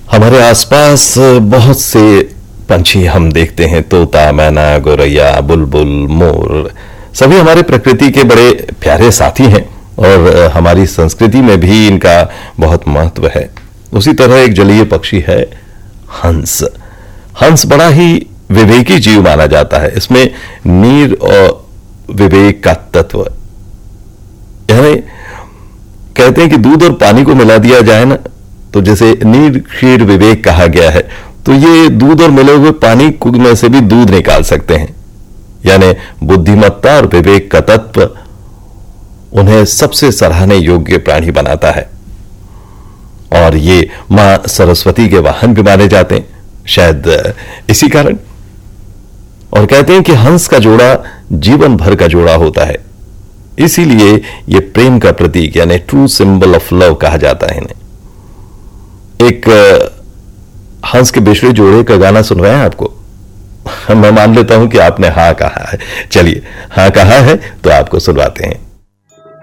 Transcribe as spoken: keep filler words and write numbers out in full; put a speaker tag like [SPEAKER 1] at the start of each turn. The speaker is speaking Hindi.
[SPEAKER 1] हमारे आसपास बहुत से पंछी हम देखते हैं। तोता, मैना, गौरैया, बुलबुल, मोर, सभी हमारे प्रकृति के बड़े प्यारे साथी हैं और हमारी संस्कृति में भी इनका बहुत महत्व है। उसी तरह एक जलीय पक्षी है हंस। हंस बड़ा ही विवेकी जीव माना जाता है। इसमें नीर और विवेक का तत्व, यानी कहते हैं कि दूध और पानी को मिला दिया जाए ना, तो जैसे नीर क्षीर विवेक कहा गया है, तो ये दूध और मिले हुए पानी में से भी दूध निकाल सकते हैं। यानी बुद्धिमत्ता और विवेक का तत्व उन्हें सबसे सराहने योग्य प्राणी बनाता है और ये मां सरस्वती के वाहन भी माने जाते हैं, शायद इसी कारण। और कहते हैं कि हंस का जोड़ा जीवन भर का जोड़ा होता है, इसीलिए ये प्रेम का प्रतीक यानी ट्रू सिंबल ऑफ लव कहा जाता है इन्हें। एक हंस के बिछड़े जोड़े का गाना सुन रहे हैं आपको? मैं मान लेता हूं कि आपने हां कहा है। चलिए, हां कहा है तो आपको सुनवाते हैं।